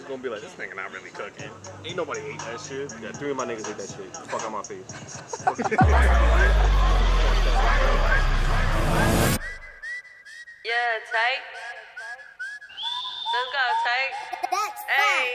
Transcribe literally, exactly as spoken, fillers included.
gonna be like, this nigga not really cooking. Ain't nobody ate that shit. Yeah, three of my niggas ate that shit. Fuck out my face. Yeah, tight. Let's go, tight. Hey.